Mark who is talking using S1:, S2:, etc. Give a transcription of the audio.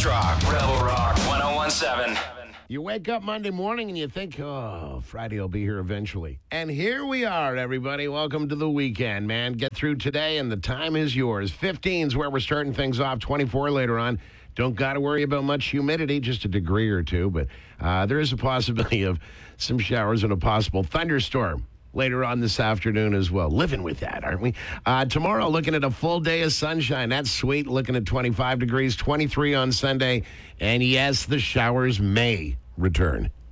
S1: Let's rock. Rebel Rock 1017.
S2: You wake up Monday morning and you think, Friday will be here eventually. And here we are, everybody. Welcome to the weekend, man. Get through today and the time is yours. 15 is where we're starting things off, 24 later on. Don't got to worry about much humidity, just a degree or two. But there is a possibility of some showers and a possible thunderstorm later on this afternoon as well. Living with that, aren't we? Tomorrow, looking at a full day of sunshine. That's sweet. Looking at 25 degrees, 23 on Sunday. And yes, the showers may return.